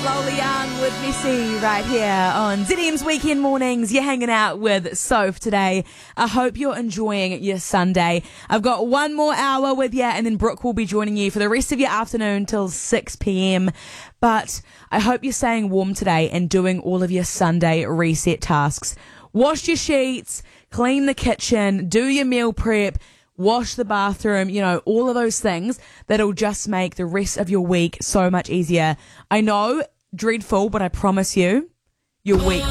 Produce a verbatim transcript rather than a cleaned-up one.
Lola Young with Missy right here on Z D M's Weekend Mornings. You're hanging out with Soph today. I hope you're enjoying your Sunday. I've got one more hour with you, and then Brooke will be joining you for the rest of your afternoon till six p.m. But I hope you're staying warm today and doing all of your Sunday reset tasks. Wash your sheets, clean the kitchen, do your meal prep, wash the bathroom, you know, all of those things that'll just make the rest of your week so much easier. I know, dreadful, but I promise you, your week